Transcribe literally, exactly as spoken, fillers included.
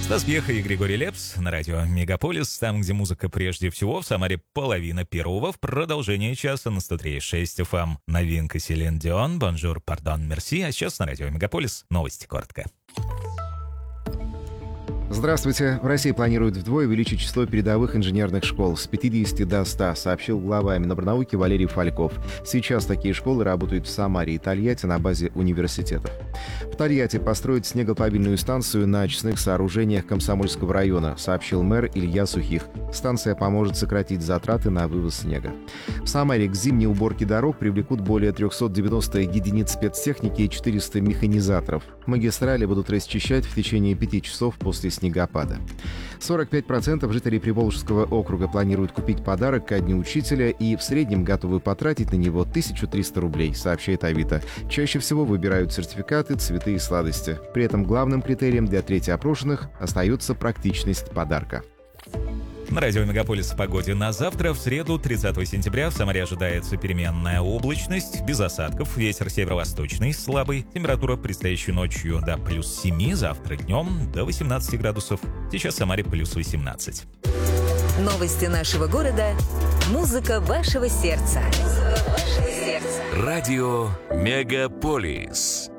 Стас Пьеха и Григорий Лепс на радио «Мегаполис». Там, где музыка прежде всего, в Самаре половина первого. В продолжение часа на сто три и шесть эф эм. Новинка Селин Дион, «Бонжур, пардон, мерси». А сейчас на радио «Мегаполис» новости коротко. Здравствуйте. В России планируют вдвое увеличить число передовых инженерных школ с пятидесяти до ста, сообщил глава Минобрнауки Валерий Фальков. Сейчас такие школы работают в Самаре и Тольятти на базе университетов. В Тольятти построят снегоплавильную станцию на очистных сооружениях Комсомольского района, сообщил мэр Илья Сухих. Станция поможет сократить затраты на вывоз снега. В Самаре к зимней уборке дорог привлекут более трехсот девяноста единиц спецтехники и четырёхсот механизаторов. Магистрали будут расчищать в течение пяти часов после снегопада. сорок пять процентов жителей Приволжского округа планируют купить подарок ко Дню учителя и в среднем готовы потратить на него тысячу триста рублей, сообщает Авито. Чаще всего выбирают сертификаты, цветы и сладости. При этом главным критерием для трети опрошенных остается практичность подарка. На радио «Мегаполис» о погоде на завтра. В среду, тридцатого сентября, в Самаре ожидается переменная облачность, без осадков, ветер северо-восточный, слабый. Температура предстоящей ночью до плюс семи, завтра днем до восемнадцати градусов. Сейчас в Самаре плюс восемнадцать. Новости нашего города. Музыка вашего сердца. Радио «Мегаполис».